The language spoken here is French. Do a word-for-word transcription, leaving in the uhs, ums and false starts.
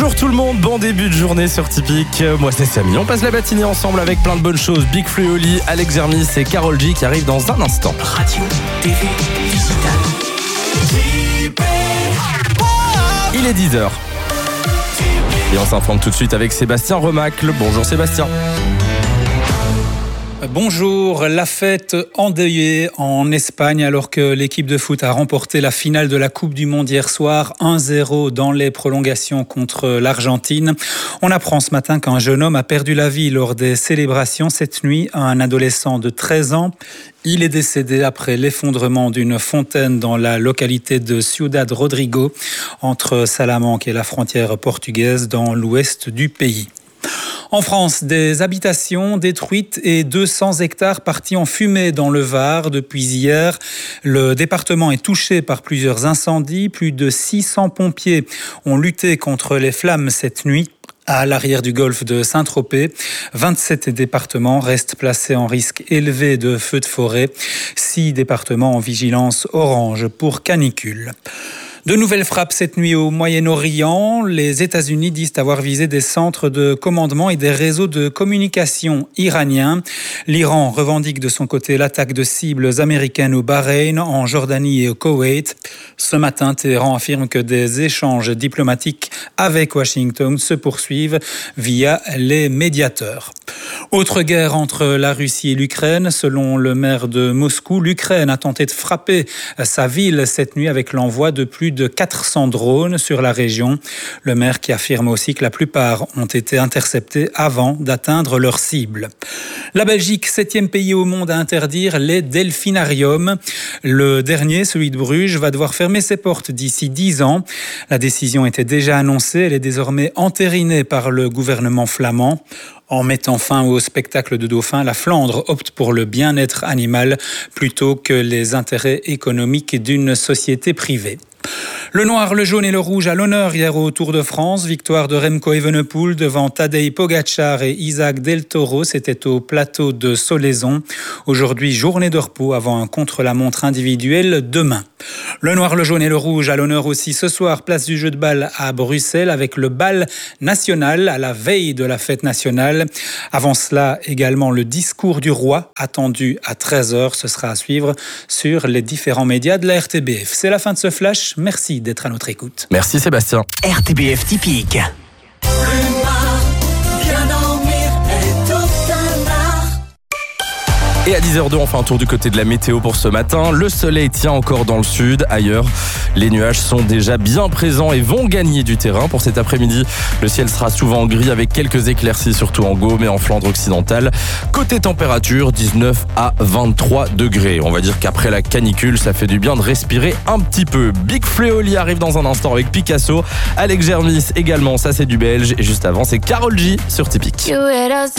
Bonjour tout le monde, bon début de journée sur Typique. Moi c'est Samy, on passe la matinée ensemble avec plein de bonnes choses. Big Flo et Oli, Alex Zermis et Karol G qui arrivent dans un instant. Radio, T V, digital. Il est dix heures. Et on s'informe tout de suite avec Sébastien Remacle. Bonjour Sébastien. Bonjour, la fête endeuillée en Espagne alors que l'équipe de foot a remporté la finale de la Coupe du Monde hier soir un zéro dans les prolongations contre l'Argentine. On apprend ce matin qu'un jeune homme a perdu la vie lors des célébrations cette nuit, un adolescent de treize ans. Il est décédé après l'effondrement d'une fontaine dans la localité de Ciudad Rodrigo, entre Salamanque et la frontière portugaise dans l'ouest du pays. En France, des habitations détruites et deux cents hectares partis en fumée dans le Var depuis hier. Le département est touché par plusieurs incendies. Plus de six cents pompiers ont lutté contre les flammes cette nuit à l'arrière du golfe de Saint-Tropez. vingt-sept départements restent placés en risque élevé de feux de forêt. Six départements en vigilance orange pour canicule. De nouvelles frappes cette nuit au Moyen-Orient. Les États-Unis disent avoir visé des centres de commandement et des réseaux de communication iraniens. L'Iran revendique de son côté l'attaque de cibles américaines au Bahreïn, en Jordanie et au Koweït. Ce matin, Téhéran affirme que des échanges diplomatiques avec Washington se poursuivent via les médiateurs. Autre guerre entre la Russie et l'Ukraine. Selon le maire de Moscou, l'Ukraine a tenté de frapper sa ville cette nuit avec l'envoi de plus de quatre cents drones sur la région. Le maire qui affirme aussi que la plupart ont été interceptés avant d'atteindre leur cible. La Belgique, septième pays au monde à interdire les delphinariums. Le dernier, celui de Bruges, va devoir fermer ses portes d'ici dix ans. La décision était déjà annoncée, elle est désormais entérinée par le gouvernement flamand. En mettant fin au spectacle de dauphins, la Flandre opte pour le bien-être animal plutôt que les intérêts économiques d'une société privée. Le noir, le jaune et le rouge à l'honneur hier au Tour de France. Victoire de Remco Evenepoel devant Tadej Pogačar et Isaac Del Toro. C'était au plateau de Solaizon. Aujourd'hui, journée de repos avant un contre-la-montre individuel demain. Le noir, le jaune et le rouge à l'honneur aussi ce soir. Place du jeu de balle à Bruxelles avec le bal national à la veille de la fête nationale. Avant cela, également le discours du roi attendu à treize heures. Ce sera à suivre sur les différents médias de la R T B F. C'est la fin de ce flash. Merci d'être à notre écoute. Merci Sébastien. R T B F typique. Et à dix heures deux, on fait un tour du côté de la météo pour ce matin. Le soleil tient encore dans le sud. Ailleurs, les nuages sont déjà bien présents et vont gagner du terrain. Pour cet après-midi, le ciel sera souvent gris avec quelques éclaircies, surtout en Gaume et en Flandre occidentale. Côté température, dix-neuf à vingt-trois degrés. On va dire qu'après la canicule, ça fait du bien de respirer un petit peu. Big Flo et Oli arrive dans un instant avec Picasso. Alex Zermis également, ça c'est du belge. Et juste avant, c'est Karol G sur Typique.